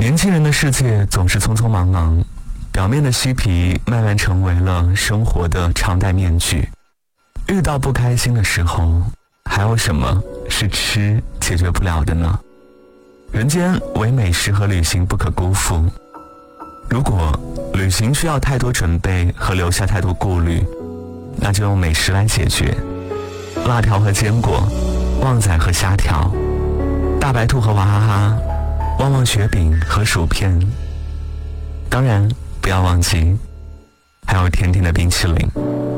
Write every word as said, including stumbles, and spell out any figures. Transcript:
年轻人的世界总是匆匆忙忙，表面的嬉皮慢慢成为了生活的常戴面具。遇到不开心的时候，还有什么是吃解决不了的呢？人间唯美食和旅行不可辜负。如果旅行需要太多准备和留下太多顾虑，那就用美食来解决。辣条和坚果，旺仔和虾条，大白兔和娃哈哈，旺旺雪饼和薯片。当然不要忘记还有甜甜的冰淇淋。